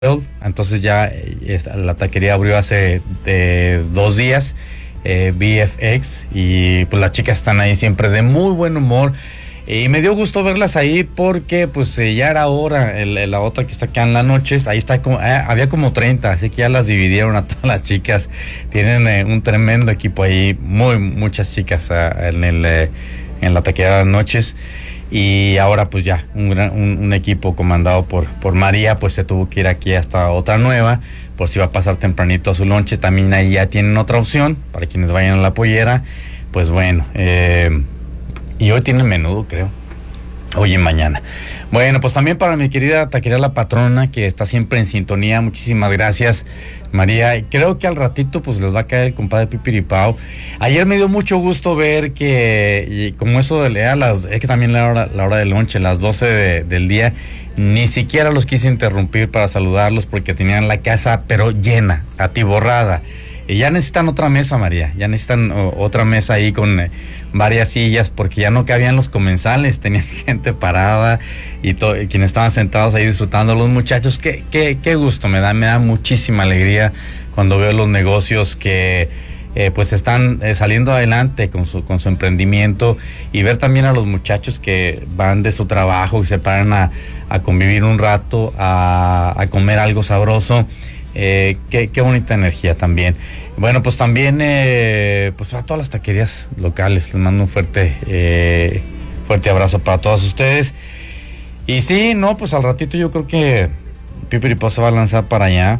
Entonces ya la taquería abrió hace 2 días, VFX, y pues las chicas están ahí siempre de muy buen humor. Y me dio gusto verlas ahí porque pues ya era hora. La otra que está acá en las noches, ahí está había como 30, así que ya las dividieron a todas las chicas. Tienen un tremendo equipo ahí, muchas chicas en la taquería de las noches. Y ahora pues ya un equipo comandado por María pues se tuvo que ir aquí hasta otra nueva, por si va a pasar tempranito a su lonche. También ahí ya tienen otra opción para quienes vayan a la pollera. Pues bueno, y hoy tienen menudo, creo, hoy y mañana. Bueno, pues también para mi querida taquería La Patrona, que está siempre en sintonía, muchísimas gracias, María. Y creo que al ratito pues les va a caer el compadre Pipiripao. Ayer me dio mucho gusto ver que, como eso de leer es que también la hora del lonche, las 12 del día, ni siquiera los quise interrumpir para saludarlos porque tenían la casa pero llena, atiborrada. Y ya necesitan otra mesa, María, ya necesitan otra mesa ahí con varias sillas, porque ya no cabían los comensales, tenían gente parada y quienes estaban sentados ahí disfrutando. Los muchachos, qué gusto me da muchísima alegría cuando veo los negocios que pues están saliendo adelante con su emprendimiento, y ver también a los muchachos que van de su trabajo y se paran a convivir un rato, a comer algo sabroso. Qué bonita energía también. Bueno, pues también pues a todas las taquerías locales les mando un fuerte abrazo para todos ustedes. Y sí, no, pues al ratito yo creo que Pipiripao se va a lanzar para allá.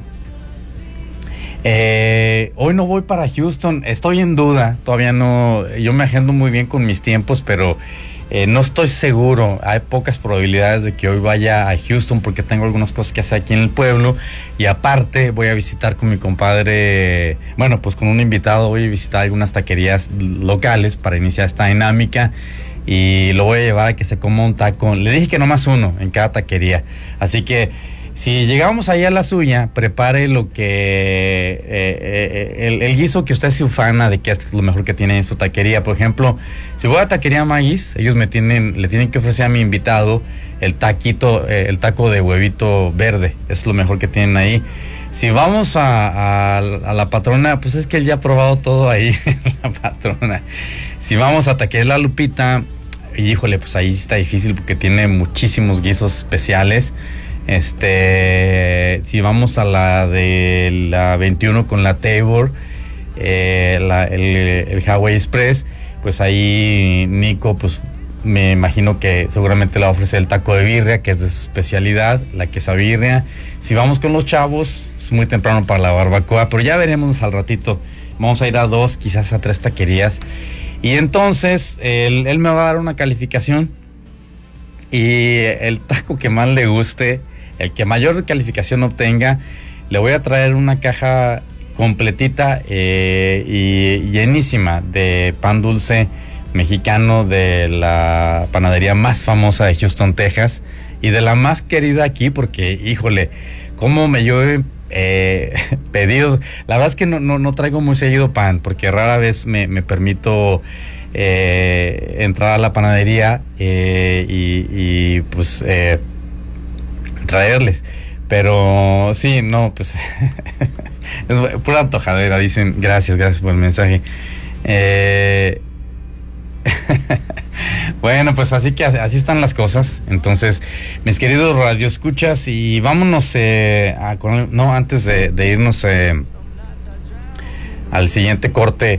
Hoy no voy para Houston, estoy en duda, todavía no. Yo me agendo muy bien con mis tiempos, pero no estoy seguro. Hay pocas probabilidades de que hoy vaya a Houston porque tengo algunas cosas que hacer aquí en el pueblo, y aparte voy a visitar con mi compadre, bueno, pues con un invitado voy a visitar algunas taquerías locales para iniciar esta dinámica, y lo voy a llevar a que se coma un taco. Le dije que nomás uno en cada taquería, así que si llegamos ahí a la suya, prepare lo que el guiso que usted se ufana de que es lo mejor que tiene en su taquería. Por ejemplo, si voy a Taquería Maíz, ellos le tienen que ofrecer a mi invitado el taco de huevito verde, es lo mejor que tienen ahí. Si vamos a La Patrona, pues es que él ya ha probado todo ahí en La Patrona. Si vamos a Taquería La Lupita, híjole, pues ahí está difícil porque tiene muchísimos guisos especiales. Si vamos a la de la 21 con la Tabor, el Hawaii Express, pues ahí Nico, pues me imagino que seguramente le va a ofrecer el taco de birria, que es de su especialidad, la quesabirria. Si vamos con los chavos, es muy temprano para la barbacoa, pero ya veremos al ratito. Vamos a ir a 2, quizás a 3 taquerías, y entonces él me va a dar una calificación, y el taco que más le guste, el que mayor calificación obtenga, le voy a traer una caja completita y llenísima de pan dulce mexicano de la panadería más famosa de Houston, Texas, y de la más querida aquí, porque híjole, cómo me llueve pedidos. La verdad es que no traigo muy seguido pan, porque rara vez me permito entrar a la panadería y pues traerles, pero sí, no, pues es pura antojadera. Dicen, gracias por el mensaje. Bueno, pues así están las cosas. Entonces, mis queridos radioescuchas, y vámonos antes de irnos al siguiente corte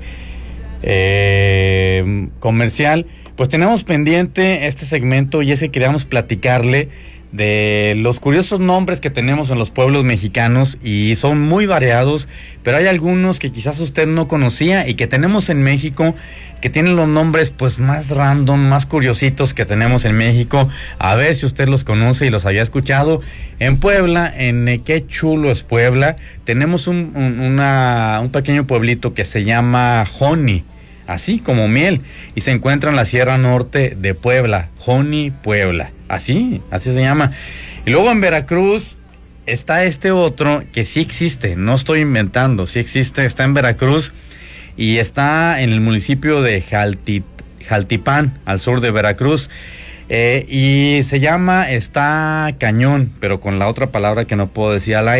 comercial, pues tenemos pendiente este segmento, y es que queríamos platicarle de los curiosos nombres que tenemos en los pueblos mexicanos, y son muy variados, pero hay algunos que quizás usted no conocía y que tenemos en México, que tienen los nombres pues más random, más curiositos que tenemos en México. A ver si usted los conoce y los había escuchado. En Puebla, qué chulo es Puebla, tenemos un pequeño pueblito que se llama Joni, así como miel, y se encuentra en la Sierra Norte de Puebla. Joni, Puebla, así se llama. Y luego en Veracruz está este otro que sí existe, no estoy inventando, sí existe, está en Veracruz, y está en el municipio de Jaltipán, al sur de Veracruz. Y se llama Está Cañón, pero con la otra palabra que no puedo decir al aire.